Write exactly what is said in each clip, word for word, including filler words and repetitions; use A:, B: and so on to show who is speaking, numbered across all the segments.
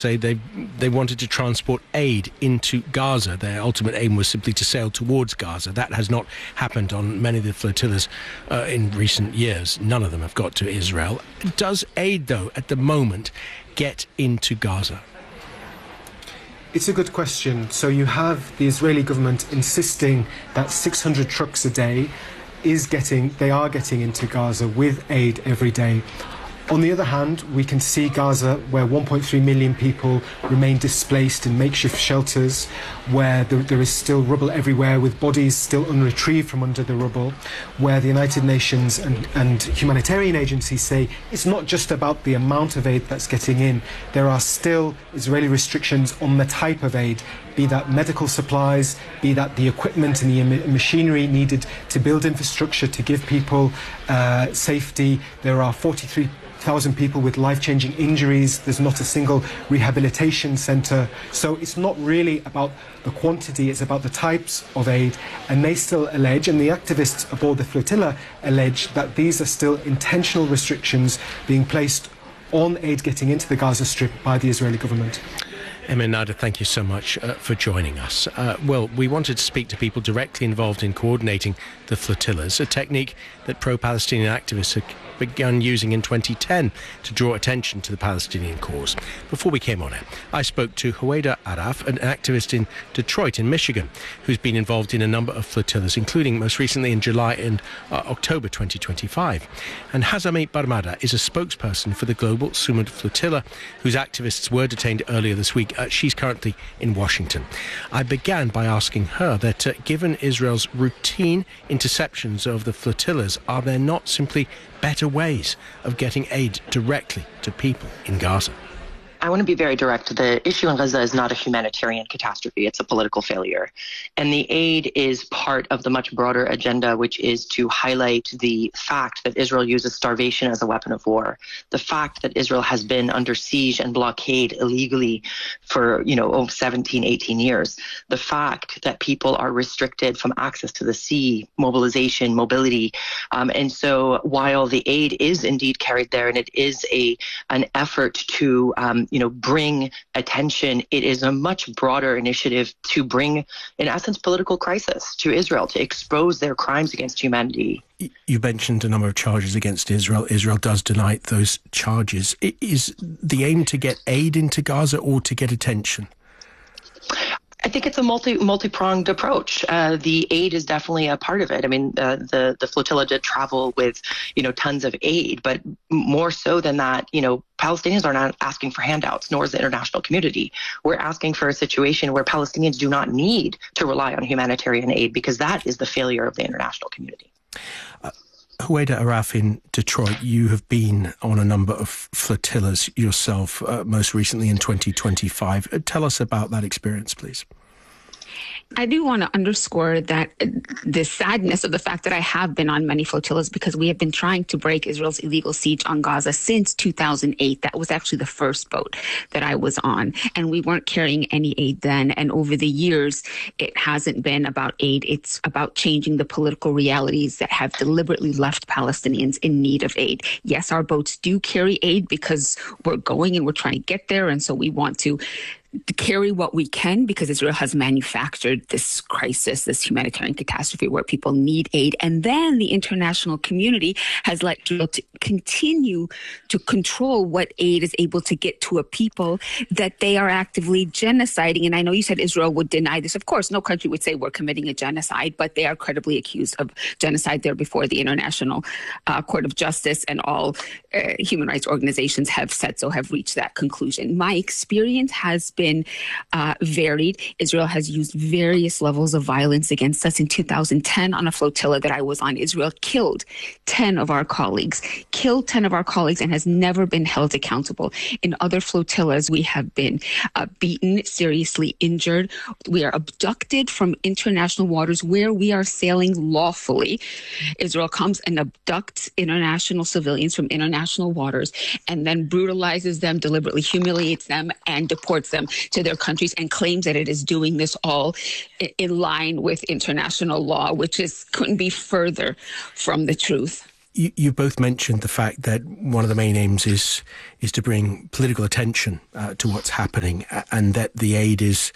A: say they they wanted to transport aid into Gaza. Their ultimate aim was simply to sail towards Gaza. That has not happened on many of the flotillas uh, in recent years. None of them have got to Israel. Does aid, though, at the moment, get into Gaza?
B: It's a good question. So you have the Israeli government insisting that six hundred trucks a day is getting, they are getting into Gaza with aid every day. On the other hand, we can see Gaza, where one point three million people remain displaced in makeshift shelters, where there, there is still rubble everywhere, with bodies still unretrieved from under the rubble, where the United Nations and, and humanitarian agencies say it's not just about the amount of aid that's getting in. There are still Israeli restrictions on the type of aid, be that medical supplies, be that the equipment and the machinery needed to build infrastructure to give people uh, safety. There are forty-three thousand people with life-changing injuries. There's not a single rehabilitation centre. So it's not really about the quantity, it's about the types of aid. And they still allege, and the activists aboard the flotilla allege, that these are still intentional restrictions being placed on aid getting into the Gaza Strip by the Israeli government.
A: Emir Nada, thank you so much uh, for joining us. Uh, well, we wanted to speak to people directly involved in coordinating the flotillas, a technique that pro-Palestinian activists have begun using in twenty ten to draw attention to the Palestinian cause. Before we came on it, I spoke to Huwaida Araf, an activist in Detroit in Michigan, who's been involved in a number of flotillas, including most recently in July and uh, October twenty twenty-five. And Hazami Barmada is a spokesperson for the Global Sumud Flotilla, whose activists were detained earlier this week. Uh, she's currently in Washington. I began by asking her that uh, given Israel's routine interceptions of the flotillas, are there not simply better ways of getting aid directly to people in Gaza?
C: I want to be very direct. The issue in Gaza is not a humanitarian catastrophe. It's a political failure. And the aid is part of the much broader agenda, which is to highlight the fact that Israel uses starvation as a weapon of war. The fact that Israel has been under siege and blockade illegally for, you know, seventeen, eighteen years. The fact that people are restricted from access to the sea, mobilization, mobility. Um, and so while the aid is indeed carried there, and it is a an effort to um, you know, bring attention, it is a much broader initiative to bring, in essence, political crisis to Israel, to expose their crimes against humanity.
A: You mentioned a number of charges against Israel. Israel does deny those charges. Is the aim to get aid into Gaza or to get attention?
C: I think it's a multi multi-pronged approach. Uh, the aid is definitely a part of it. I mean, uh, the the flotilla did travel with, you know, tons of aid, but more so than that, you know, Palestinians are not asking for handouts, nor is the international community. We're asking for a situation where Palestinians do not need to rely on humanitarian aid, because that is the failure of the international community.
A: Uh, Huwaida Araf in Detroit, you have been on a number of flotillas yourself, uh, most recently in twenty twenty-five. Uh, tell us about that experience, please.
D: I do want to underscore that the sadness of the fact that I have been on many flotillas, because we have been trying to break Israel's illegal siege on Gaza since two thousand eight. That was actually the first boat that I was on, and we weren't carrying any aid then. And over the years, it hasn't been about aid. It's about changing the political realities that have deliberately left Palestinians in need of aid. Yes, our boats do carry aid because we're going and we're trying to get there, and so we want to to carry what we can, because Israel has manufactured this crisis, this humanitarian catastrophe where people need aid. And then the international community has let Israel to continue to control what aid is able to get to a people that they are actively genociding. And I know you said Israel would deny this. Of course, no country would say we're committing a genocide, but they are credibly accused of genocide there before the International uh, Court of Justice, and all uh, human rights organizations have said so, have reached that conclusion. My experience has been been uh, varied. Israel has used various levels of violence against us. In two thousand ten, on a flotilla that I was on, Israel killed ten of our colleagues, killed ten of our colleagues, and has never been held accountable. In other flotillas, we have been uh, beaten, seriously injured. We are abducted from international waters where we are sailing lawfully. Israel comes and abducts international civilians from international waters and then brutalizes them, deliberately humiliates them, and deports them to their countries, and claims that it is doing this all in line with international law, which is couldn't be further from the truth.
A: You, you both mentioned the fact that one of the main aims is is to bring political attention uh, to what's happening, and that the aid is,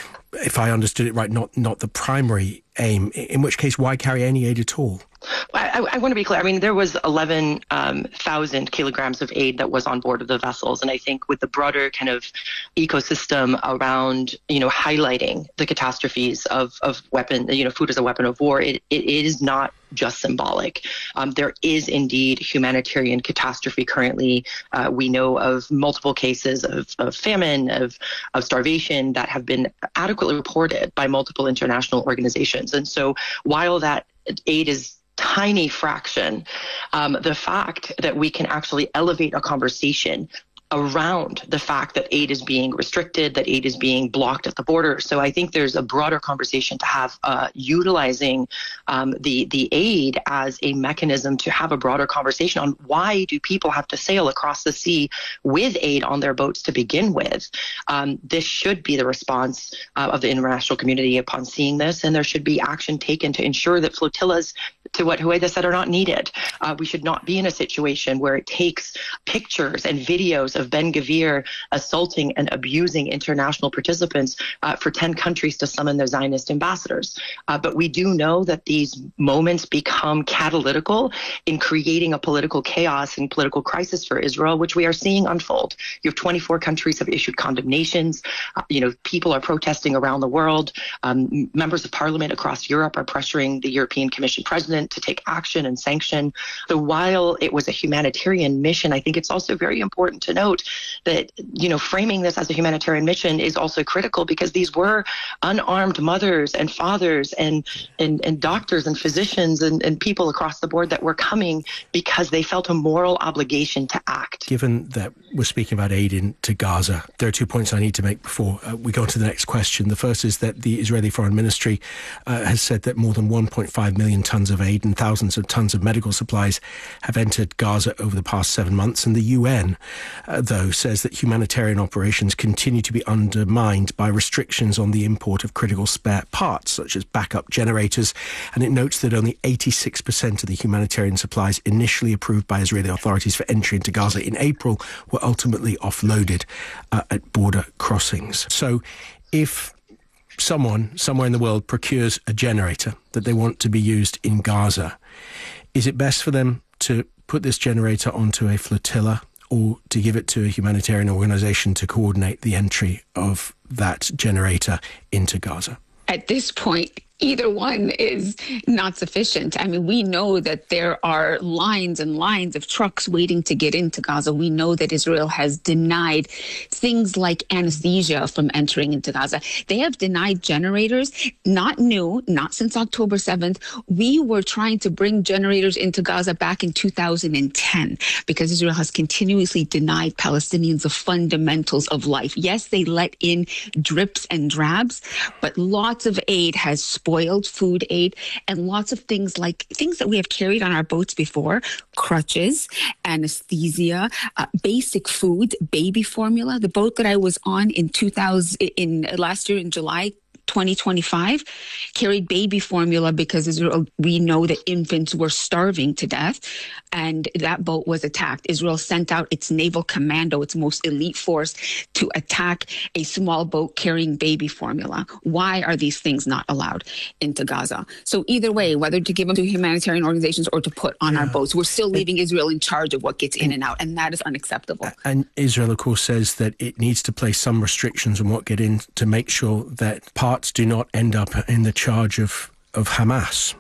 A: if I understood it right, not not the primary aim, in which case why carry any aid at all?
C: I, I want to be clear. I mean, there was eleven thousand um, kilograms of aid that was on board of the vessels. And I think with the broader kind of ecosystem around, you know, highlighting the catastrophes of, of weapon, you know, food as a weapon of war, it, it is not just symbolic. Um, there is indeed humanitarian catastrophe currently. Uh, we know of multiple cases of, of famine, of, of starvation that have been adequately reported by multiple international organizations. And so while that aid is tiny fraction, um, the fact that we can actually elevate a conversation around the fact that aid is being restricted, that aid is being blocked at the border. So I think there's a broader conversation to have uh, utilizing um, the, the aid as a mechanism to have a broader conversation on why do people have to sail across the sea with aid on their boats to begin with. Um, this should be the response uh, of the international community upon seeing this, and there should be action taken to ensure that flotillas, to what Huwaida said, are not needed. Uh, we should not be in a situation where it takes pictures and videos of Ben-Gvir assaulting and abusing international participants uh, for ten countries to summon their Zionist ambassadors. Uh, but we do know that these moments become catalytical in creating a political chaos and political crisis for Israel, which we are seeing unfold. You have twenty-four countries have issued condemnations. Uh, you know, people are protesting around the world. Um, members of parliament across Europe are pressuring the European Commission president to take action and sanction. So while it was a humanitarian mission, I think it's also very important to note that, you know, framing this as a humanitarian mission is also critical, because these were unarmed mothers and fathers and and, and doctors and physicians and, and people across the board that were coming because they felt a moral obligation to act.
A: Given that we're speaking about aid into Gaza, there are two points I need to make before uh, we go to the next question. The first is that the Israeli Foreign Ministry uh, has said that more than one point five million tons of aid and thousands of tons of medical supplies have entered Gaza over the past seven months. And the U N, uh, though, says that humanitarian operations continue to be undermined by restrictions on the import of critical spare parts, such as backup generators. And it notes that only eighty-six percent of the humanitarian supplies initially approved by Israeli authorities for entry into Gaza in April were ultimately offloaded uh, at border crossings. So if someone somewhere in the world procures a generator that they want to be used in Gaza, is it best for them to put this generator onto a flotilla or to give it to a humanitarian organisation to coordinate the entry of that generator into Gaza?
D: At this point, either one is not sufficient. I mean, we know that there are lines and lines of trucks waiting to get into Gaza. We know that Israel has denied things like anesthesia from entering into Gaza. They have denied generators, not new, not since October seventh. We were trying to bring generators into Gaza back in two thousand ten because Israel has continuously denied Palestinians the fundamentals of life. Yes, they let in drips and drabs, but lots of aid has spoiled food aid and lots of things like things that we have carried on our boats before: crutches, anesthesia, uh, basic food, baby formula. The boat that I was on in two thousand in last year in July twenty twenty-five carried baby formula because Israel, we know that infants were starving to death, and that boat was attacked. Israel sent out its naval commando, its most elite force, to attack a small boat carrying baby formula. Why are these things not allowed into Gaza? So either way, whether to give them to humanitarian organizations or to put on yeah. our boats, we're still leaving Israel in charge of what gets in and out, and that is unacceptable.
A: And Israel, of course, says that it needs to place some restrictions on what get in to make sure that parts do not end up in the charge of, of Hamas.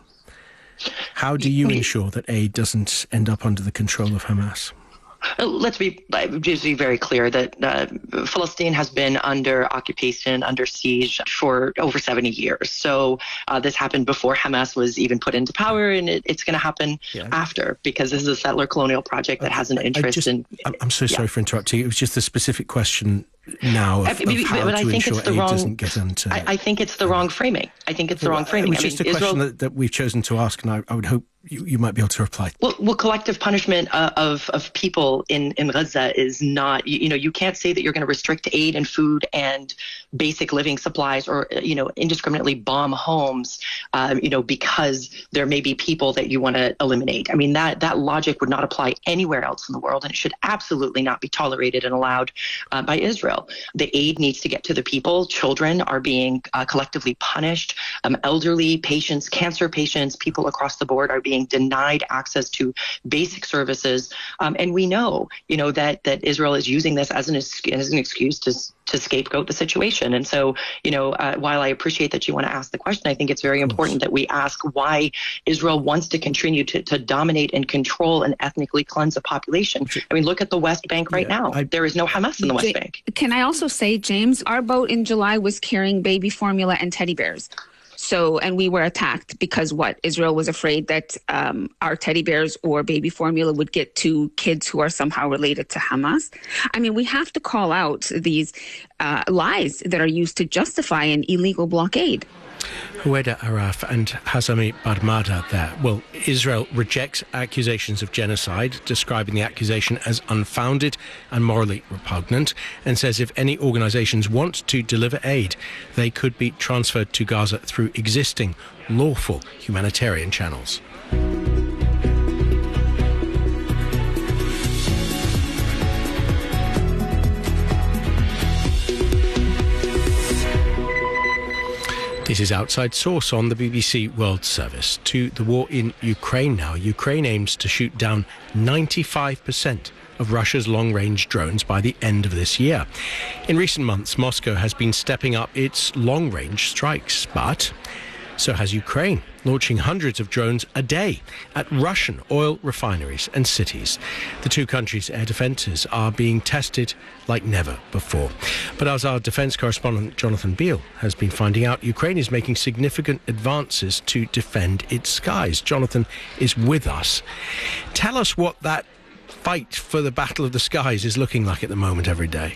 A: How do you ensure that aid doesn't end up under the control of Hamas?
C: Let's be just be very clear that uh, Palestine has been under occupation, under siege for over seventy years. So uh, this happened before Hamas was even put into power, and it, it's going to happen yeah. after, because this is a settler colonial project that has an interest
A: just,
C: in.
A: I'm so sorry yeah. for interrupting. It was just a specific question now of,
C: I,
A: of
C: but,
A: how
C: but
A: to
C: I think
A: ensure
C: it's the
A: aid
C: wrong,
A: doesn't get into...
C: I, I think it's the wrong framing. I think it's the
A: well,
C: wrong framing.
A: It was just
C: I mean,
A: a question
C: Israel,
A: that, that we've chosen to ask, and I, I would hope you, you might be able to reply.
C: Well, well collective punishment uh, of of people in, in Gaza is not, you, you know, you can't say that you're going to restrict aid and food and basic living supplies or, you know, indiscriminately bomb homes, um, you know, because there may be people that you want to eliminate. I mean, that that logic would not apply anywhere else in the world, and it should absolutely not be tolerated and allowed uh, by Israel. The aid needs to get to the people. Children are being uh, collectively punished. Um, elderly patients, cancer patients, people across the board are being denied access to basic services. Um, and we know, you know, that that Israel is using this as an, as an excuse to to scapegoat the situation. And so, you know, uh, while I appreciate that you want to ask the question, I think it's very important that we ask why Israel wants to continue to, to dominate and control and ethnically cleanse a population. I mean, look at the West Bank right yeah, now. I, there is no Hamas in the West Bank.
D: Can I also say, James, our boat in July was carrying baby formula and teddy bears. So, and we were attacked because what? Israel was afraid that um, our teddy bears or baby formula would get to kids who are somehow related to Hamas. I mean, we have to call out these uh, lies that are used to justify an illegal blockade.
A: Huwaida Araf and Hazami Barmada there. Well, Israel rejects accusations of genocide, describing the accusation as unfounded and morally repugnant, and says if any organisations want to deliver aid, they could be transferred to Gaza through existing lawful humanitarian channels. This is Outside Source on the B B C World Service. To the war in Ukraine now. Ukraine aims to shoot down ninety-five percent of Russia's long-range drones by the end of this year. In recent months, Moscow has been stepping up its long-range strikes, but so has Ukraine, launching hundreds of drones a day at Russian oil refineries and cities. The two countries' air defences are being tested like never before. But as our defence correspondent Jonathan Beale has been finding out, Ukraine is making significant advances to defend its skies. Jonathan is with us. Tell us what that fight for the Battle of the Skies is looking like at the moment every day.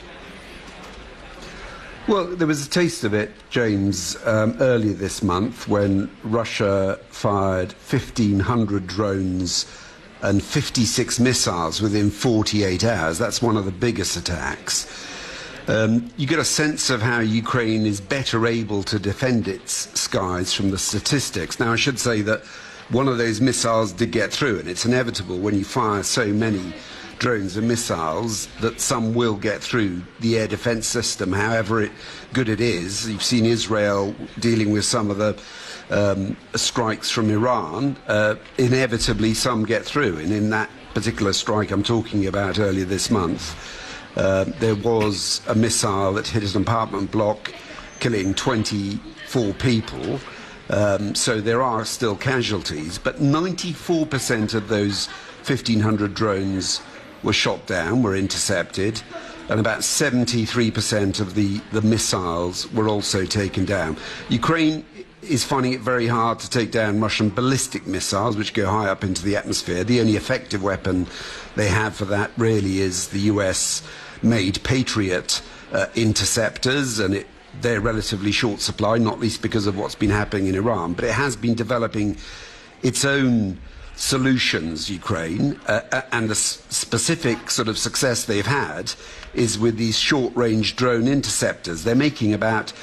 E: Well, there was a taste of it, James, um, earlier this month when Russia fired fifteen hundred drones and fifty-six missiles within forty-eight hours. That's one of the biggest attacks. Um, you get a sense of how Ukraine is better able to defend its skies from the statistics. Now, I should say that one of those missiles did get through, and it's inevitable when you fire so many drones and missiles that some will get through the air defense system, however it, good it is. You've seen Israel dealing with some of the um, strikes from Iran. Uh, inevitably, some get through. And in that particular strike I'm talking about earlier this month, uh, there was a missile that hit an apartment block, killing twenty-four people. Um, so there are still casualties. But ninety-four percent of those fifteen hundred drones were shot down, were intercepted, and about seventy-three percent of the, the missiles were also taken down. Ukraine is finding it very hard to take down Russian ballistic missiles, which go high up into the atmosphere. The only effective weapon they have for that really is the U S-made Patriot uh, interceptors, and it, they're relatively short supply, not least because of what's been happening in Iran. But it has been developing its own solutions, Ukraine, uh, and the s- specific sort of success they've had is with these short-range drone interceptors. They're making about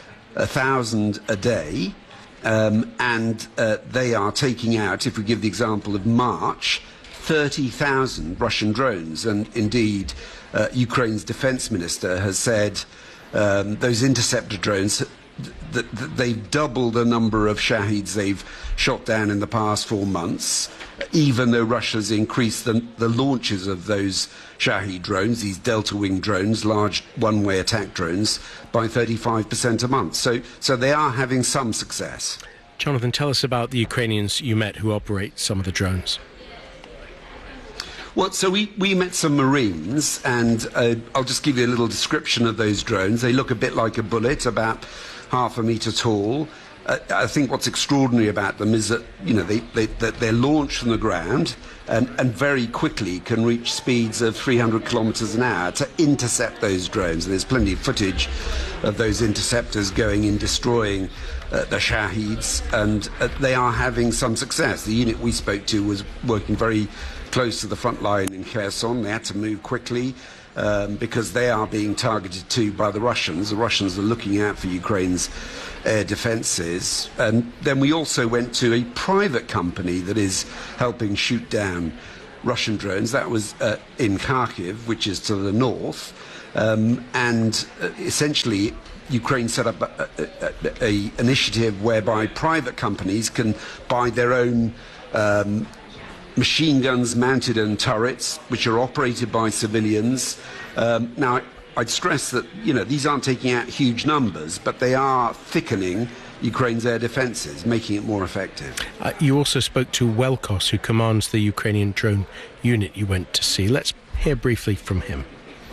E: a thousand a day, um, and uh, they are taking out, if we give the example of March, thirty thousand Russian drones. And indeed, uh, Ukraine's defense minister has said um, those interceptor drones, that they've doubled the number of Shaheeds they've shot down in the past four months, even though Russia's increased the, the launches of those Shahed drones, these delta-wing drones, large one-way attack drones, by thirty-five percent a month. So, so they are having some success.
A: Jonathan, tell us about the Ukrainians you met who operate some of the drones.
E: Well, so we, we met some Marines, and uh, I'll just give you a little description of those drones. They look a bit like a bullet, about half a metre tall. uh, I think what's extraordinary about them is that, you know, they, they, that they're launched from the ground and, and very quickly can reach speeds of three hundred kilometers an hour to intercept those drones. And there's plenty of footage of those interceptors going in, destroying uh, the Shaheeds, and uh, they are having some success. The unit we spoke to was working very close to the front line in Kherson. They had to move quickly um, because they are being targeted too by the Russians. The Russians are looking out for Ukraine's air defences. And then we also went to a private company that is helping shoot down Russian drones. That was uh, in Kharkiv, which is to the north. Um, and uh, essentially, Ukraine set up a, a, a, a initiative whereby private companies can buy their own um, machine guns mounted on turrets, which are operated by civilians. Um, now, I'd stress that, you know, these aren't taking out huge numbers, but they are thickening Ukraine's air defences, making it more effective.
A: Uh, you also spoke to Welkos, who commands the Ukrainian drone unit you went to see. Let's hear briefly from him.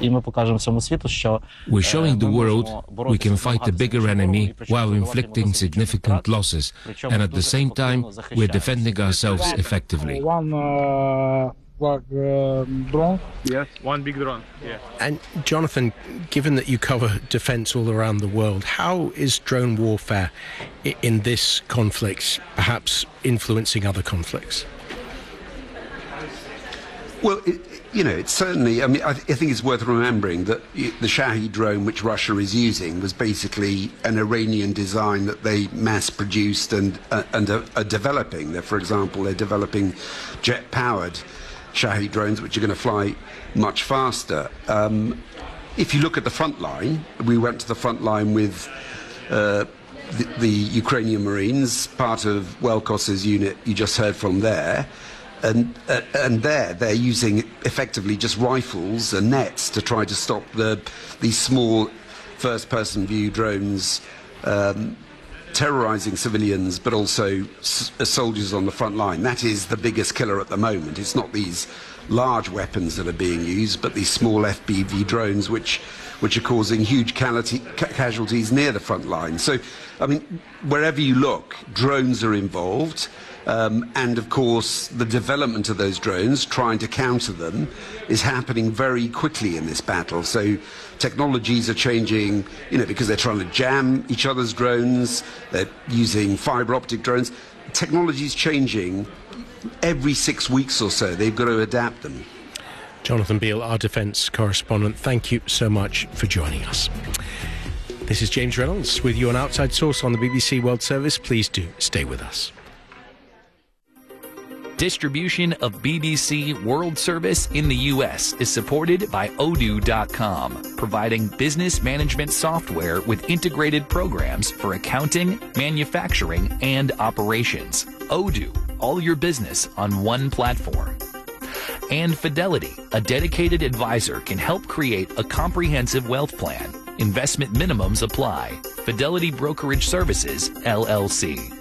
F: We're showing the world we can fight a bigger enemy while inflicting significant losses, and at the same time we're defending ourselves effectively.
G: One uh, uh, drone?
H: Yes, one big drone. Yeah.
A: And Jonathan, given that you cover defence all around the world, how is drone warfare in this conflict perhaps influencing other conflicts?
E: Well, it, you know, it's certainly, I mean, I, th I think it's worth remembering that the Shahed drone, which Russia is using, was basically an Iranian design that they mass-produced and, uh, and are, are developing. They're, for example, they're developing jet-powered Shahed drones, which are going to fly much faster. Um, if you look at the front line, we went to the front line with uh, the, the Ukrainian Marines, part of Welkos's unit you just heard from there. And, uh, and there, they're using effectively just rifles and nets to try to stop the, these small first-person view drones um, terrorising civilians, but also s soldiers on the front line. That is the biggest killer at the moment. It's not these large weapons that are being used, but these small F P V drones, which, which are causing huge ca casualties near the front line. So, I mean, wherever you look, drones are involved. Um, and of course, the development of those drones, trying to counter them, is happening very quickly in this battle. So technologies are changing, you know, because they're trying to jam each other's drones, they're using fiber optic drones. Technology is changing every six weeks or so. They've got to adapt them.
A: Jonathan Beale, our defence correspondent, thank you so much for joining us. This is James Reynolds with you on Outside Source on the B B C World Service. Please do stay with us.
I: Distribution of B B C World Service in the U S is supported by Odoo dot com, providing business management software with integrated programs for accounting, manufacturing, and operations. Odoo, all your business on one platform. And Fidelity, a dedicated advisor, can help create a comprehensive wealth plan. Investment minimums apply. Fidelity Brokerage Services, L L C.